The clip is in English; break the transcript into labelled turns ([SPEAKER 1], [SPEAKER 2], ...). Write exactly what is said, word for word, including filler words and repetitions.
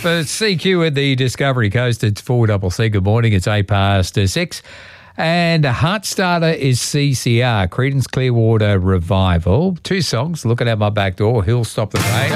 [SPEAKER 1] for C Q at the Discovery Coast. It's four double C. Good morning. It's eight past uh, six. And Heart Starter is C C R, Creedence Clearwater Revival. Two songs, Looking Out My Back Door, He'll Stop the Rain.